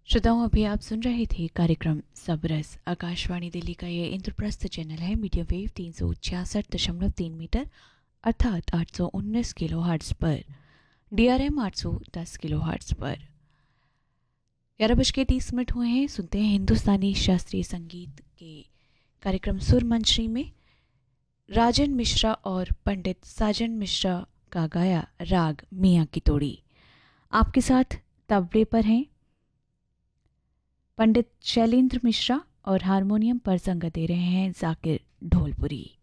श्रोताओं, अभी आप सुन रहे थे कार्यक्रम सबरस। आकाशवाणी दिल्ली का ये इंद्रप्रस्थ चैनल है मीडियम वेव 366.3 मीटर अर्थात 819 किलो हर्ट्ज पर, DRM 810 किलो हर्ट्ज पर। 11:30 हुए हैं। सुनते हैं हिंदुस्तानी शास्त्रीय संगीत के कार्यक्रम सुर मंचरी में राजन मिश्रा और पंडित साजन मिश्रा का गाया राग मियाँ की तोड़ी। आपके साथ तबले पर हैं पंडित शैलेंद्र मिश्रा और हारमोनियम पर संगत दे रहे हैं जाकिर ढोलपुरी।